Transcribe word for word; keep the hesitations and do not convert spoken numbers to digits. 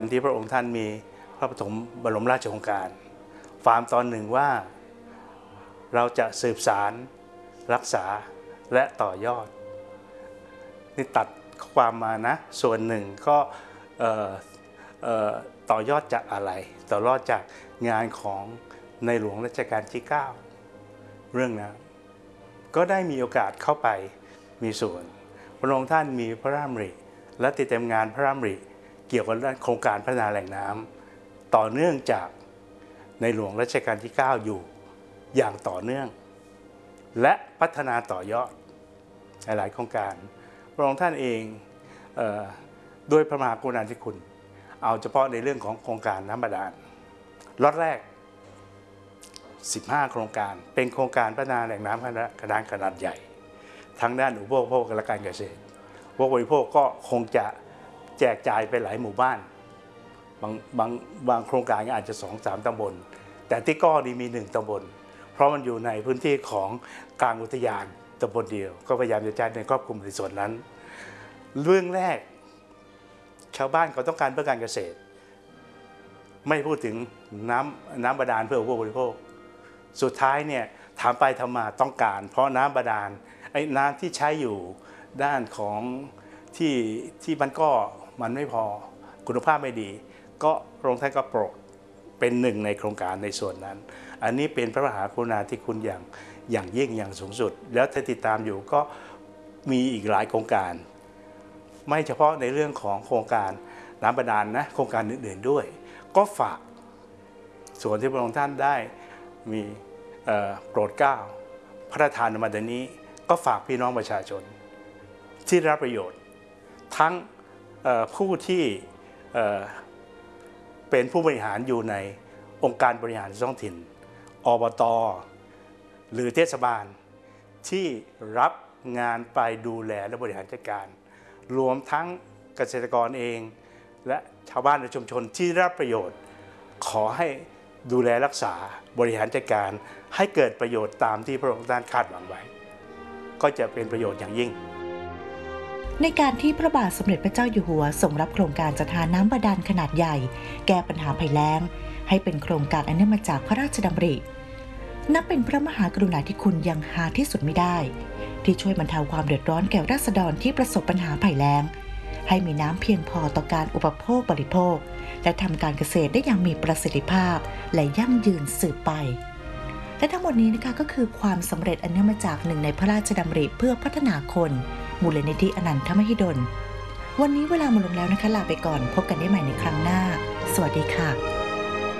ที่พระองค์ท่านมีพระปฐมบรมราชโองการฟาร์มตอนหนึ่งว่าเราจะสืบสารรักษาและต่อยอดนี่ตัดความมานะส่วนหนึ่งก็ต่อยอดจากอะไรต่อยอดจากงานของในหลวงรัชกาลที่เก้าเรื่องนั้นก็ได้มีโอกาสเข้าไปมีส่วนพระองค์ท่านมีพระราชดำริและติดตามงานพระราชดำริเกี่ยวกับโครงการพัฒนาแหล่งน้ำต่อเนื่องจากในหลวงรัชกาลที่เก้าอยู่อย่างต่อเนื่องและพัฒนาต่อยอดหลายโครงการพระองค์ท่านเองด้วยพระมหากรุณาธิคุณเอาเฉพาะในเรื่องของโครงการน้ำบาดาลล็อตแรกสิบห้าโครงการเป็นโครงการพัฒนาแหล่งน้ำขนาดขนาดใหญ่ทั้งด้านอุปโภคบริโภคและการเกษตรผู้บริโภคก็คงจะแจกจ่ายไปหลายหมู่บ้านบางบางบางโครงการอาจจะสองสามตำบลแต่ที่ก้อดีมีหนึ่งตำบลเพราะมันอยู่ในพื้นที่ของกลางอุทยานตำบลเดียวก็พยายามจะใช้ในครอบคลุมในส่วนนั้นเรื่องแรกชาวบ้านเขาต้องการเพื่อการเกษตรไม่พูดถึงน้ำน้ำบาดาลเพื่อผู้บริโภคสุดท้ายเนี่ยถามไปทำมาต้องการเพราะน้ำบาดาลไอ้น้ำที่ใช้อยู่ด้านของที่ที่มันก็มันไม่พอคุณภาพไม่ดีก็พระองค์ท่านก็โปรดเป็นหนึ่งในโครงการในส่วนนั้นอันนี้เป็นพระมหากรุณาธิคุณอย่างอย่างยิ่งอย่างสูงสุดแล้วถ้าติดตามอยู่ก็มีอีกหลายโครงการไม่เฉพาะในเรื่องของโครงการน้ำบาดาลนะโครงการอื่นๆด้วยก็ฝากส่วนที่พระองค์ท่านได้มีโปรดเกล้าพระราชทานมาดังนี้ก็ฝากพี่น้องประชาชนที่รับประโยชน์ทั้งผู้ที่เป็นผู้บริหารอยู่ในองค์การบริหารท้องถิ่นอบต.หรือเทศบาลที่รับงานไปดูแลและบริหารจัดการรวมทั้งเกษตรกรเองและชาวบ้านในชุมชนที่รับประโยชน์ขอให้ดูแลรักษาบริหารจัดการให้เกิดประโยชน์ตามที่พระองค์ท่านคาดหวังไว้ก็จะเป็นประโยชน์อย่างยิ่งในการที่พระบาทสมเด็จพระเจ้าอยู่หัวทรงรับโครงการจัดหาน้ำบาดาลขนาดใหญ่แก้ปัญหาภัยแล้งให้เป็นโครงการอันเนื่องมาจากพระราชดำรินับเป็นพระมหากรุณาธิคุณอย่างหาที่สุดไม่ได้ที่ช่วยบรรเทาความเดือดร้อนแก่ราษฎรที่ประสบปัญหาภัยแล้งให้มีน้ำเพียงพอต่อการอุปโภคบริโภคและทำการเกษตรได้อย่างมีประสิทธิภาพและยั่งยืนสืบไปและทั้งหมดนี้นะคะก็คือความสำเร็จอันเนื่องมาจากหนึ่งในพระราชดำริเพื่อพัฒนาคนมูลนิธิอนันทมหิดลวันนี้เวลาหมดลงแล้วนะคะลาไปก่อนพบกันได้ใหม่ในครั้งหน้าสวัสดีค่ะ